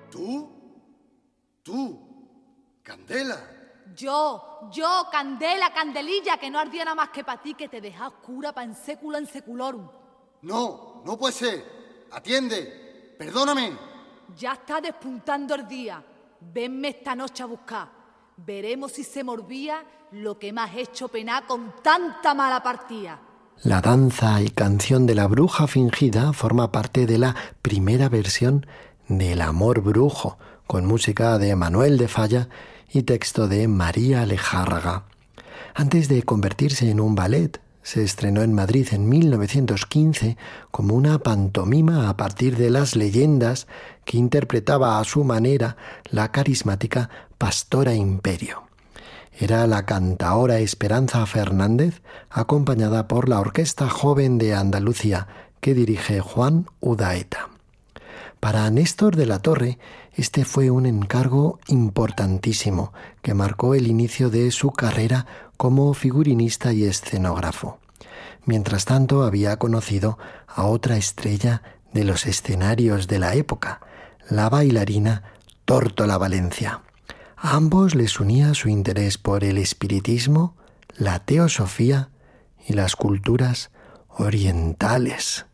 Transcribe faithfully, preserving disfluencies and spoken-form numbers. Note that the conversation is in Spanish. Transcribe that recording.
¿Tú? ¿Tú? ¿Candela? Yo, yo, Candela, Candelilla, que no ardía nada más que para ti, que te deja oscura pa' en sécula en seculorum. No, no puede ser. Atiende. Perdóname. Ya está despuntando el día. Venme esta noche a buscar. Veremos si se morbía lo que me has hecho penar con tanta mala partida. La danza y canción de la bruja fingida forma parte de la primera versión del Amor Brujo, con música de Manuel de Falla y texto de María Lejárraga. Antes de convertirse en un ballet, se estrenó en Madrid en mil novecientos quince como una pantomima a partir de las leyendas que interpretaba a su manera la carismática Pastora Imperio. Era la cantaora Esperanza Fernández, acompañada por la Orquesta Joven de Andalucía, que dirige Juan Udaeta. Para Néstor de la Torre, este fue un encargo importantísimo que marcó el inicio de su carrera como figurinista y escenógrafo. Mientras tanto, había conocido a otra estrella de los escenarios de la época, la bailarina Tórtola Valencia. A ambos les unía su interés por el espiritismo, la teosofía y las culturas orientales.